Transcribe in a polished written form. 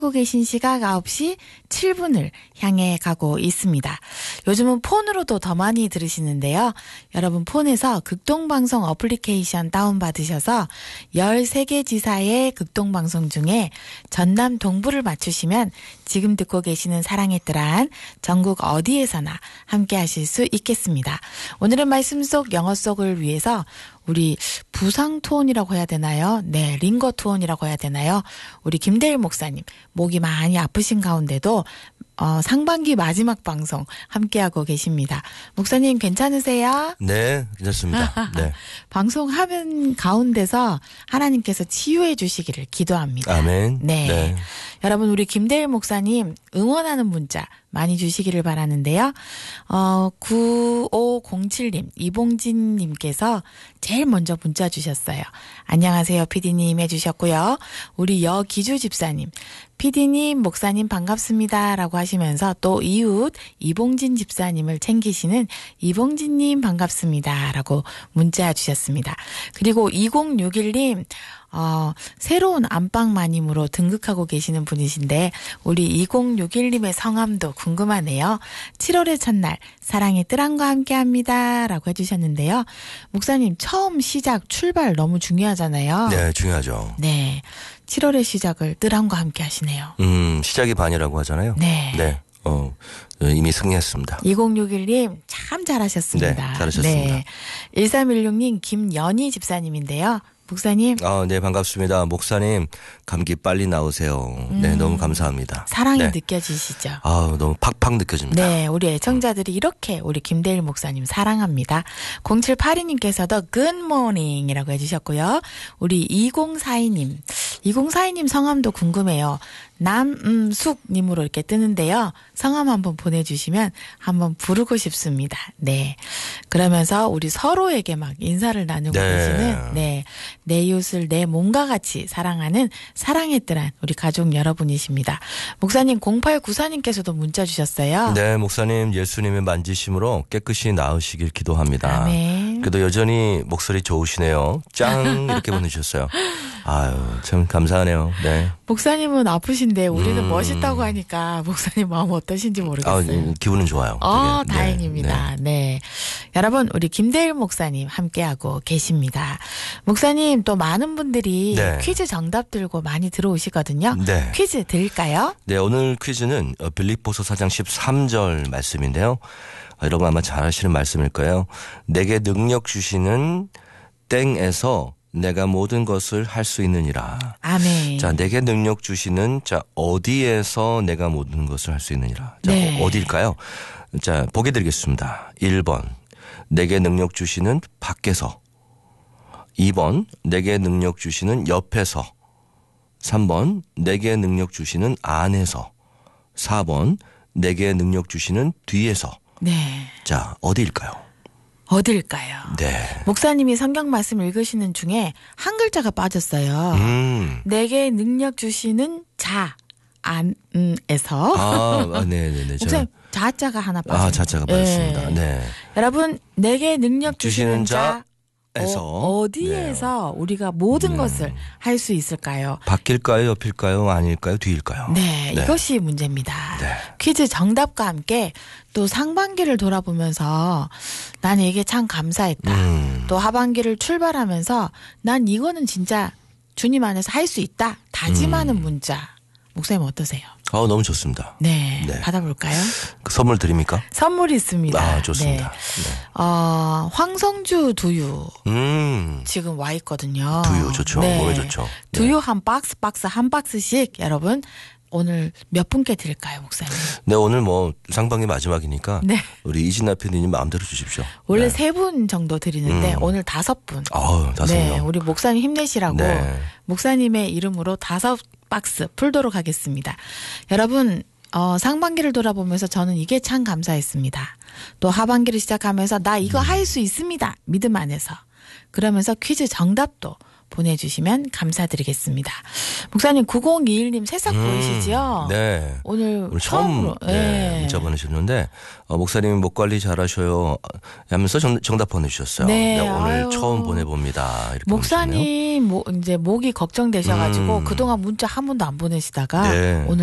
하고 계신 시각 9시 7분을 향해 가고 있습니다. 요즘은 폰으로도 더 많이 들으시는데요. 여러분 폰에서 극동방송 어플리케이션 다운받으셔서 13개 지사의 극동방송 중에 전남 동부를 맞추시면 지금 듣고 계시는 사랑의 뜰한 전국 어디에서나 함께 하실 수 있겠습니다. 오늘은 말씀 속 영어 속을 위해서 우리 부상 투혼이라고 해야 되나요? 네, 링거 투혼이라고 해야 되나요? 우리 김대일 목사님 목이 많이 아프신 가운데도 상반기 마지막 방송 함께하고 계십니다. 목사님 괜찮으세요? 네, 괜찮습니다. 네. 방송하는 가운데서 하나님께서 치유해 주시기를 기도합니다. 아멘. 네. 네. 여러분 우리 김대일 목사님 응원하는 문자 많이 주시기를 바라는데요. 9507님, 이봉진님께서 제일 먼저 문자 주셨어요. 안녕하세요 PD님 해주셨고요. 우리 여기주 집사님, PD님, 목사님 반갑습니다 라고 하시면서 또 이웃 이봉진 집사님을 챙기시는 이봉진님 반갑습니다 라고 문자 주셨습니다. 그리고 2061님 새로운 안방마님으로 등극하고 계시는 분이신데 우리 2061님의 성함도 궁금하네요. 7월의 첫날 사랑의 뜰한과 함께합니다 라고 해주셨는데요. 목사님 처음 시작 출발 너무 중요하잖아요. 네, 중요하죠. 네, 7월의 시작을 뜰한과 함께 하시네요. 시작이 반이라고 하잖아요. 네. 네. 이미 승리했습니다. 2061님 참 잘하셨습니다. 네, 잘하셨습니다. 네. 1316님 김연희 집사님인데요. 목사님. 네, 반갑습니다. 목사님, 감기 빨리 나으세요. 네, 너무 감사합니다. 사랑이 네. 느껴지시죠? 너무 팍팍 느껴집니다. 네, 우리 애청자들이 이렇게 우리 김대일 목사님 사랑합니다. 0782님께서도 굿모닝이라고 해주셨고요. 우리 2042님. 2042님 성함도 궁금해요. 남숙님으로 이렇게 뜨는데요. 성함 한번 보내주시면 한번 부르고 싶습니다. 네. 그러면서 우리 서로에게 막 인사를 나누고 네. 계시는 네, 내 이웃을 내 몸과 같이 사랑하는 사랑의 뜰한 우리 가족 여러분이십니다. 목사님 0894님께서도 문자 주셨어요. 네, 목사님 예수님의 만지심으로 깨끗이 나으시길 기도합니다. 아멘. 그래도 여전히 목소리 좋으시네요. 짱 이렇게 보내주셨어요. 아유, 참 감사하네요. 네. 목사님은 아프신데 우리는 멋있다고 하니까 목사님 마음 어떠신지 모르겠어요. 기분은 좋아요. 되게. 다행입니다. 네. 여러분, 우리 김대일 목사님 함께하고 계십니다. 목사님 또 많은 분들이 네. 퀴즈 정답 들고 많이 들어오시거든요. 네. 퀴즈 드릴까요? 네, 오늘 퀴즈는 빌립보서 4장 13절 말씀인데요. 여러분 아마 잘 아시는 말씀일 거예요. 내게 능력 주시는 땡에서 내가 모든 것을 할 수 있느니라. 아멘. 자, 내게 능력 주시는 어디에서 내가 모든 것을 할 수 있느니라. 자, 네. 어디일까요? 자, 보기 드리겠습니다. 1번. 내게 능력 주시는 밖에서. 2번. 내게 능력 주시는 옆에서. 3번. 내게 능력 주시는 안에서. 4번. 내게 능력 주시는 뒤에서. 네. 자, 어디일까요? 어딜까요? 네. 목사님이 성경 말씀 읽으시는 중에 한 글자가 빠졌어요. 내게 능력 주시는 자, 안에서. 네네네. 목사님, 자자가 하나 빠졌어요. 자자가 빠졌습니다. 네. 여러분, 내게 능력 주시는 자, 에서 어디에서 우리가 모든 것을 할 수 있을까요? 밖일까요? 옆일까요? 아닐까요? 뒤일까요? 네, 이것이 문제입니다. 네. 퀴즈 정답과 함께 또 상반기를 돌아보면서 나는 이게 참 감사했다. 또 하반기를 출발하면서 난 이거는 진짜 주님 안에서 할 수 있다. 다짐하는 문자. 목사님 어떠세요? 너무 좋습니다. 네, 네. 받아볼까요? 선물 드립니까? 선물이 있습니다. 좋습니다. 네. 네. 황성주 두유. 음. 지금 와 있거든요. 두유 좋죠. 네. 몸에 좋죠. 두유 한 박스씩 여러분 오늘 몇 분께 드릴까요, 목사님? 네, 오늘 상반기 마지막이니까 네. 우리 이진아 PD님 마음대로 주십시오. 원래 네. 3분 정도 드리는데 오늘 5분. 5명. 네, 우리 목사님 힘내시라고 네. 목사님의 이름으로 5박스 풀도록 하겠습니다. 여러분 상반기를 돌아보면서 저는 이게 참 감사했습니다. 또 하반기를 시작하면서 나 이거 할 수 있습니다. 믿음 안에서. 그러면서 퀴즈 정답도 보내주시면 감사드리겠습니다. 목사님 9021님 새싹 보이시죠? 네. 오늘 처음 문자 보내셨는데 목사님 목 관리 잘하셔요 하면서 정답 보내주셨어요. 네, 오늘 아유. 처음 보내봅니다. 이렇게 목사님 이제 목이 걱정되셔가지고 그동안 문자 한 번도 안 보내시다가 네. 오늘